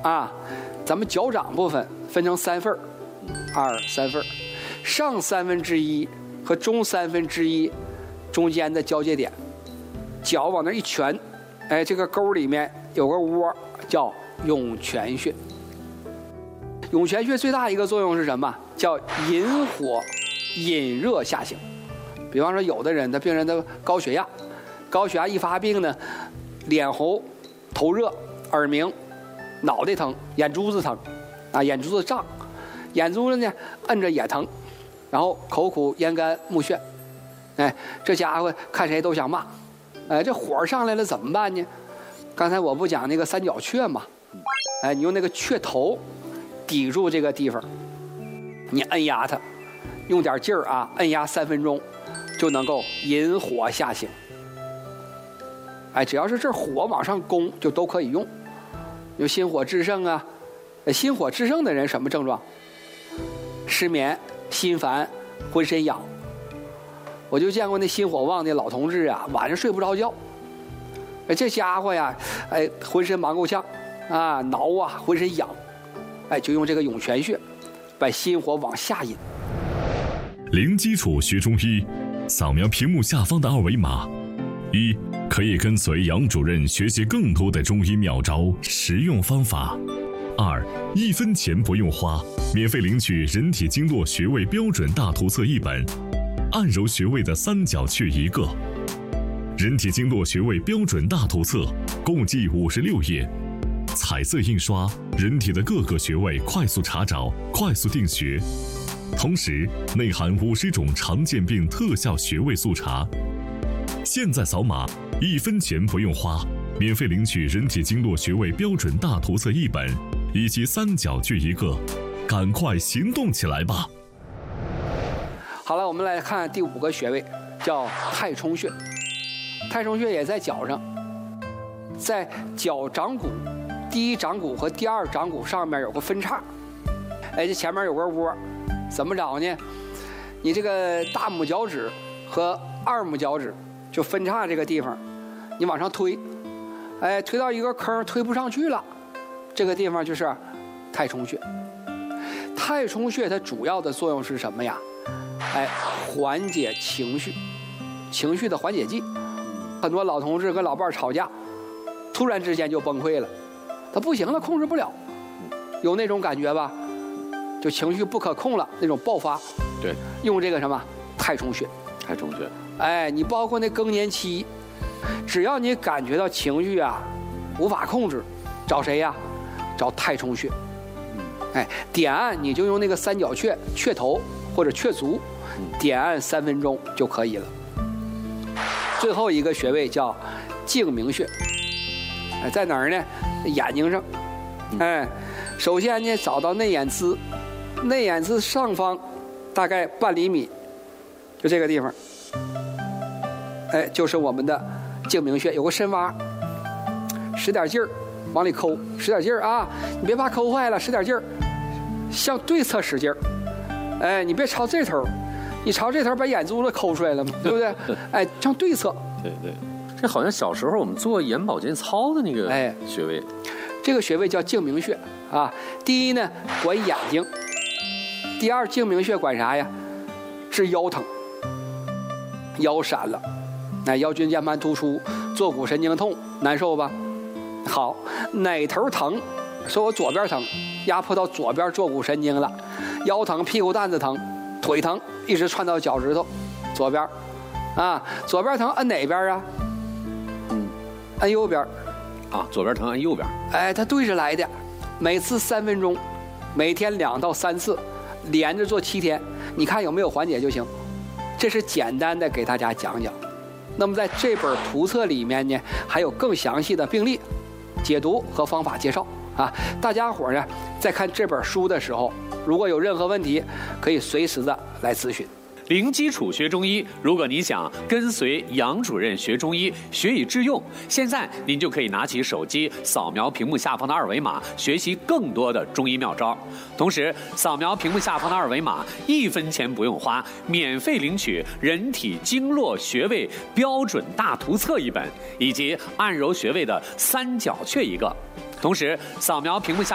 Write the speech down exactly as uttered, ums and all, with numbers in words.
啊，咱们脚掌部分分成三份儿，二三份儿，上三分之一和中三分之一中间的交界点，脚往那一蜷，哎，这个沟里面有个窝，叫涌泉穴。涌泉穴最大一个作用是什么？叫引火、引热下行。比方说，有的人的病人的高血压，高血压一发病呢，脸红、头热、耳鸣、脑袋疼、眼珠子疼，啊，眼珠子胀，眼珠子呢摁着也疼，然后口苦、咽干、目眩，哎，这家伙看谁都想骂，哎，这火上来了怎么办呢？刚才我不讲那个三角雀嘛，哎，你用那个雀头抵住这个地方，你摁压它，用点劲儿啊，摁压三分钟，就能够引火下行。哎，只要是这火往上攻，就都可以用。有心火炽盛啊，心火炽盛的人什么症状？失眠、心烦、浑身痒。我就见过那心火旺的老同志啊，晚上睡不着觉。哎，这家伙呀，哎，浑身忙够呛啊，挠啊，浑身痒。哎，就用这个涌泉穴，把心火往下引。 零基础学中医，扫描屏幕下方的二维码。一，可以跟随杨主任学习更多的中医妙招、实用方法。二，一分钱不用花，免费领取人体经络穴位标准大图册一本，按揉穴位的三角穴一个。人体经络穴位标准大图册共计五十六页，彩色印刷，人体的各个穴位快速查找，快速定穴。同时内含五十种常见病特效穴位速查。现在扫码，一分钱不用花，免费领取人体经络穴位标准大图册一本，以及三角穴一个，赶快行动起来吧！ 好了，我们来看第五个穴位，叫太冲穴。太冲穴也在脚上，在脚掌骨第一掌骨和第二掌骨上面有个分叉，哎，这前面有个窝，怎么找呢？你这个大拇脚趾和二拇脚趾就分叉这个地方，你往上推，哎，推到一个坑推不上去了，这个地方就是太冲穴。太冲穴它主要的作用是什么呀？哎，缓解情绪，情绪的缓解剂。很多老同志跟老伴儿吵架，突然之间就崩溃了，他不行了，控制不了，有那种感觉吧？就情绪不可控了，那种爆发。 对， 用这个什么太冲穴。 太冲穴。 哎，你包括那更年期，只要你感觉到情绪啊无法控制，找谁呀？找太冲穴。哎，点按你就用那个三角穴穴头或者穴足，点按三分钟就可以了。最后一个穴位叫睛明穴，哎，在哪儿呢？眼睛上。哎，首先呢，找到内眼眦，内眼眦上方大概半厘米，就这个地方。哎，就是我们的睛明穴，有个深洼，使点劲儿，往里抠，使点劲儿啊！你别怕抠坏了，使点劲儿，向对侧使劲儿。哎，你别朝这头，你朝这头把眼珠子抠出来了嘛，对不对？哎，向对侧。 对对，这好像小时候我们做眼保健操的那个哎穴位。 这个穴位叫睛明穴啊。第一呢，管眼睛；第二，睛明穴管啥呀？治腰疼，腰闪了。哎，腰椎间盘突出，坐骨神经痛，难受吧？好，哪头疼？说我左边疼，压迫到左边坐骨神经了，腰疼、屁股蛋子疼、腿疼，一直窜到脚趾头，左边，啊，左边疼按哪边啊？ 嗯， 按右边。 啊，左边疼按右边。 哎，它对着来的，每次三分钟，每天两到三次，连着做七天，你看有没有缓解就行。这是简单的给大家讲讲。那么在这本图册里面呢，还有更详细的病例解读和方法介绍啊。大家伙呢，在看这本书的时候，如果有任何问题，可以随时的来咨询。 零基础学中医，如果你想跟随杨主任学中医，学以致用，现在您就可以拿起手机，扫描屏幕下方的二维码，学习更多的中医妙招。同时，扫描屏幕下方的二维码，一分钱不用花，免费领取人体经络穴位标准大图册一本，以及按揉穴位的三角穴一个。同时，扫描屏幕下